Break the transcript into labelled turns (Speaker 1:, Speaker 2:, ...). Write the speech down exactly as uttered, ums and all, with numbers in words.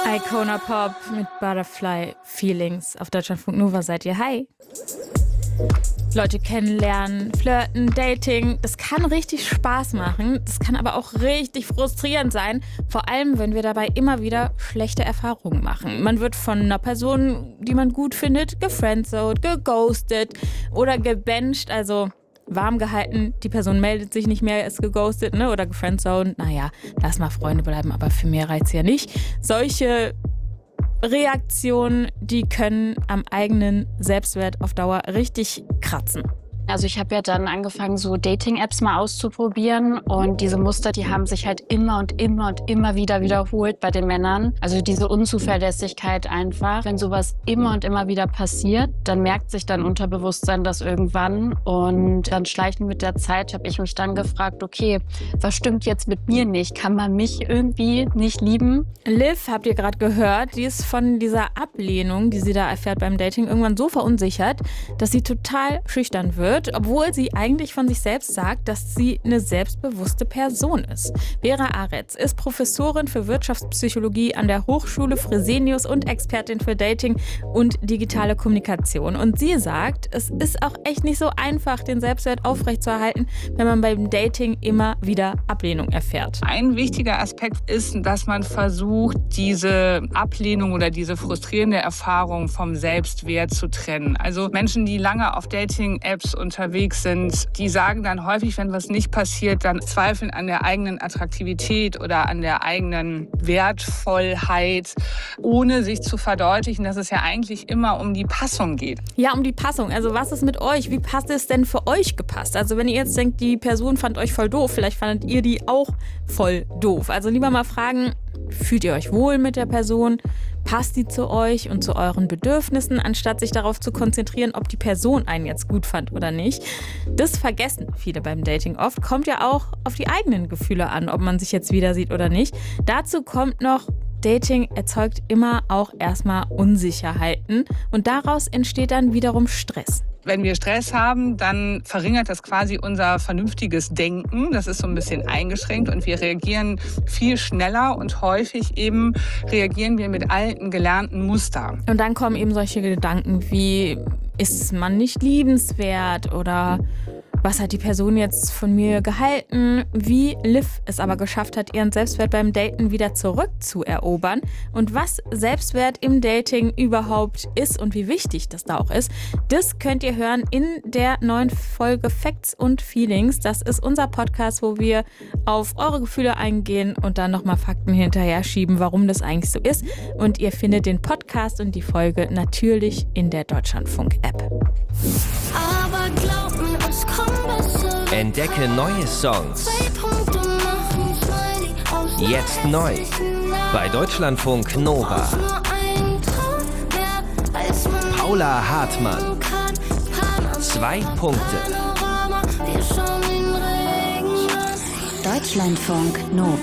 Speaker 1: Icona Pop mit Butterfly Feelings. Auf Deutschlandfunk Nova seid ihr. Hi. Leute kennenlernen, flirten, Dating, das kann richtig Spaß machen. Das kann aber auch richtig frustrierend sein. Vor allem, wenn wir dabei immer wieder schlechte Erfahrungen machen. Man wird von einer Person, die man gut findet, gefriendzoned, geghostet oder gebencht, also warm gehalten. Die Person meldet sich nicht mehr, ist geghostet, ne? Oder gefriendzoned. Naja, lass mal Freunde bleiben, aber für mehr reizt ja nicht. Solche Reaktionen, die können am eigenen Selbstwert auf Dauer richtig kratzen.
Speaker 2: Also ich habe ja dann angefangen, so Dating-Apps mal auszuprobieren und diese Muster, die haben sich halt immer und immer und immer wieder wiederholt bei den Männern. Also diese Unzuverlässigkeit einfach. Wenn sowas immer und immer wieder passiert, dann merkt sich dein Unterbewusstsein das irgendwann und dann schleichend mit der Zeit habe ich mich dann gefragt, okay, was stimmt jetzt mit mir nicht? Kann man mich irgendwie nicht lieben?
Speaker 1: Liv, habt ihr gerade gehört, die ist von dieser Ablehnung, die sie da erfährt beim Dating, irgendwann so verunsichert, dass sie total schüchtern wird, obwohl sie eigentlich von sich selbst sagt, dass sie eine selbstbewusste Person ist. Vera Aretz ist Professorin für Wirtschaftspsychologie an der Hochschule Fresenius und Expertin für Dating und digitale Kommunikation. Und sie sagt, es ist auch echt nicht so einfach, den Selbstwert aufrechtzuerhalten, wenn man beim Dating immer wieder Ablehnung erfährt.
Speaker 3: Ein wichtiger Aspekt ist, dass man versucht, diese Ablehnung oder diese frustrierende Erfahrung vom Selbstwert zu trennen. Also Menschen, die lange auf Dating-Apps unterwegs sind, die sagen dann häufig, wenn was nicht passiert, dann zweifeln an der eigenen Attraktivität oder an der eigenen Wertvollheit, ohne sich zu verdeutlichen, dass es ja eigentlich immer um die Passung geht.
Speaker 1: Ja, um die Passung. Also was ist mit euch? Wie passt es denn für euch gepasst? Also wenn ihr jetzt denkt, die Person fand euch voll doof, vielleicht fandet ihr die auch voll doof. Also lieber mal fragen, fühlt ihr euch wohl mit der Person? Passt die zu euch und zu euren Bedürfnissen, anstatt sich darauf zu konzentrieren, ob die Person einen jetzt gut fand oder nicht? Das vergessen viele beim Dating oft. Kommt ja auch auf die eigenen Gefühle an, ob man sich jetzt wieder sieht oder nicht. Dazu kommt noch, Dating erzeugt immer auch erstmal Unsicherheiten und daraus entsteht dann wiederum Stress.
Speaker 3: Wenn wir Stress haben, dann verringert das quasi unser vernünftiges Denken. Das ist so ein bisschen eingeschränkt und wir reagieren viel schneller und häufig eben reagieren wir mit alten, gelernten Mustern.
Speaker 1: Und dann kommen eben solche Gedanken wie, ist man nicht liebenswert oder was hat die Person jetzt von mir gehalten? Wie Liv es aber geschafft hat, ihren Selbstwert beim Daten wieder zurückzuerobern und was Selbstwert im Dating überhaupt ist und wie wichtig das da auch ist, das könnt ihr hören in der neuen Folge Facts und Feelings. Das ist unser Podcast, wo wir auf eure Gefühle eingehen und dann nochmal Fakten hinterher schieben, warum das eigentlich so ist. Und ihr findet den Podcast und die Folge natürlich in der Deutschlandfunk-App.
Speaker 4: Aber glaub mir, es kommt besser.
Speaker 5: Entdecke neue Songs. Jetzt neu. Bei Deutschlandfunk Nova. Paula Hartmann. Zwei Punkte.
Speaker 4: Deutschlandfunk Nova.